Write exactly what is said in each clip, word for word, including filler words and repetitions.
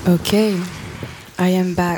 Okay, I am back.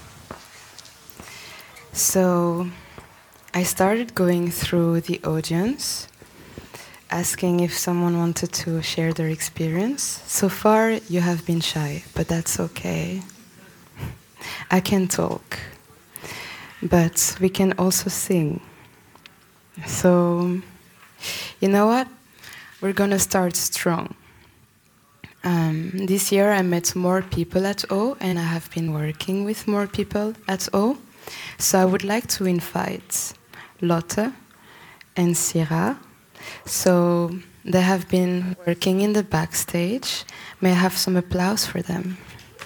So I started going through the audience, asking if someone wanted to share their experience. So far, you have been shy, but that's okay. I can talk, but we can also sing. So, you know what? We're gonna start strong. Um, this year I met more people at O, and I have been working with more people at O. So I would like to invite Lotte and Syrah. So they have been working in the backstage. May I have some applause for them?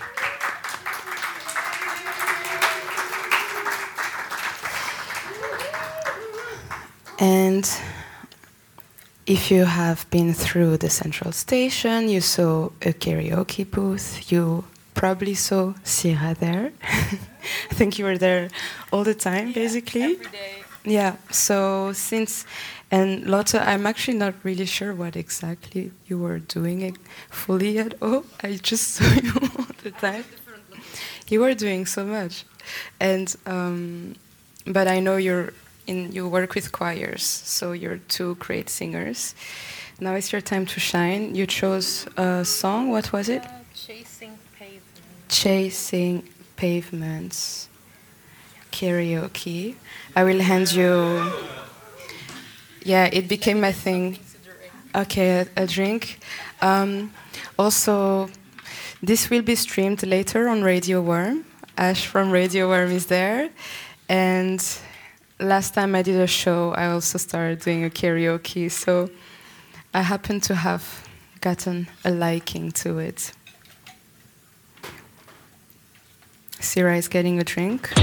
And if you have been through the central station, you saw a karaoke booth, you probably saw Syrah there. I think you were there all the time, yeah, basically. Every day. Yeah, so since, and Lotte, I'm actually not really sure what exactly you were doing it fully at all. I just saw you all the time. You were doing so much. And, um, but I know you're in, you work with choirs, so you're two great singers. Now it's your time to shine. You chose a song, what was it? Uh, Chasing Pavements. Chasing Pavements. Karaoke. I will hand you. Yeah, it became my thing. Okay, a, a drink. Um, also, this will be streamed later on Radio Worm. Ash from Radio Worm is there. And last time I did a show, I also started doing a karaoke. So I happen to have gotten a liking to it. Syrah is getting a drink.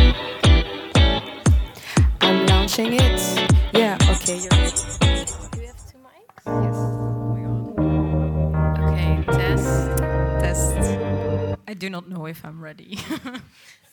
I'm launching it. Yeah, okay, you're ready. Do we have two mics? Yes. Oh my god. Okay, test. Test. I do not know if I'm ready.